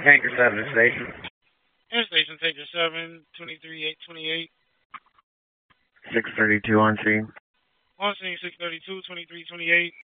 Anchor 7 station. Station Taker 7, 23828. 632 on scene. On scene 632, 2328.